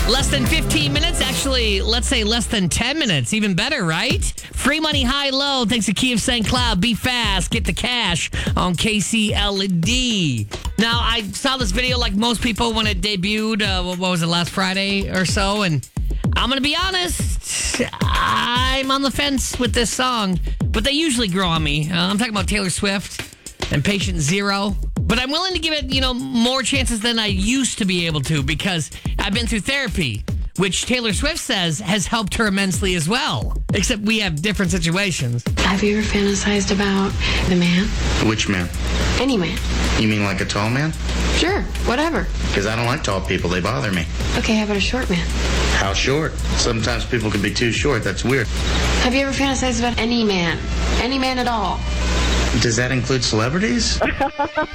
Less than 15 minutes. Actually, let's say less than 10 minutes. Even better, right? Free money, high, low. Thanks to Key of St. Cloud. Be fast. Get the cash on KCLD. Now, I saw this video like most people when it debuted. What was it, last Friday or so? And I'm going to be honest. I'm on the fence with this song. But they usually grow on me. I'm talking about Taylor Swift and Patient Zero. But I'm willing to give it, more chances than I used to be able to because I've been through therapy, which Taylor Swift says has helped her immensely as well. Except we have different situations. Have you ever fantasized about the man? Which man? Any man. You mean like a tall man? Sure, whatever. Because I don't like tall people. They bother me. Okay, how about a short man? How short? Sometimes people can be too short. That's weird. Have you ever fantasized about any man? Any man at all? Does that include celebrities?